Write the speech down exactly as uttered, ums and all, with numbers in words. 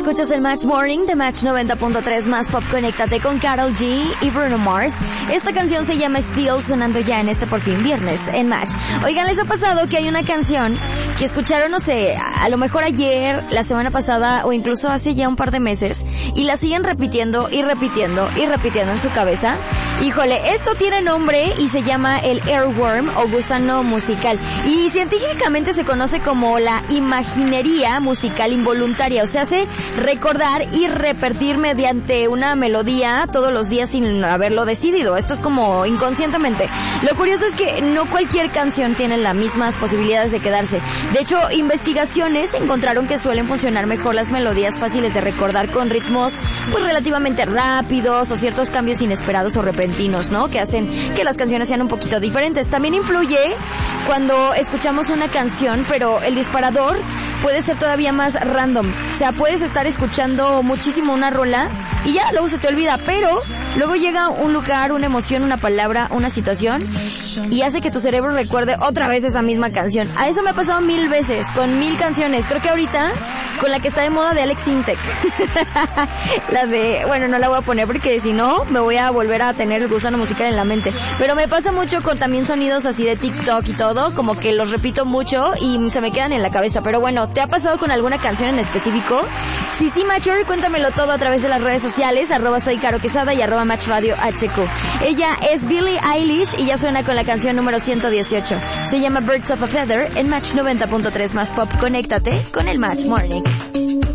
escuchas el Match Morning de Match noventa punto tres más Pop. Conéctate con Karol G y Bruno Mars. Esta canción se llama Still, sonando ya en este por fin viernes en Match. Oigan, ¿les ha pasado que hay una canción que escucharon, no sé, a lo mejor ayer, la semana pasada o incluso hace ya un par de meses y la siguen repitiendo y repitiendo y repitiendo en su cabeza? Híjole, esto tiene nombre y se llama el earworm o gusano musical, y científicamente se conoce como la imaginería musical involuntaria, o sea, hace recordar y repetir mediante una melodía todos los días sin haberlo decidido. Esto es como inconscientemente. Lo curioso es que no cualquier canción tiene las mismas posibilidades de quedarse. De hecho, investigaciones encontraron que suelen funcionar mejor las melodías fáciles de recordar con ritmos pues relativamente rápidos o ciertos cambios inesperados o repentinos, ¿no? Que hacen que las canciones sean un poquito diferentes. También influye cuando escuchamos una canción, pero el disparador puede ser todavía más random. O sea, puedes estar escuchando muchísimo una rola y ya, luego se te olvida, pero luego llega un lugar, una emoción, una palabra, una situación y hace que tu cerebro recuerde otra vez esa misma canción. A eso me ha pasado mil veces, con mil canciones. Creo que ahorita con la que está de moda de Alex Intec. La de, bueno, no la voy a poner porque si no me voy a volver a tener el gusano musical en la mente. Pero me pasa mucho con también sonidos así de TikTok y todo, como que los repito mucho y se me quedan en la cabeza. Pero bueno, ¿te ha pasado con alguna canción en específico? Si sí, Matcher, cuéntamelo todo a través de las redes sociales, arroba soy Caro Quesada y arroba Match Radio H Q. Ella es Billie Eilish y ya suena con la canción número ciento dieciocho. Se llama Birds of a Feather en Match noventa punto tres más Pop. Conéctate con el Match Morning.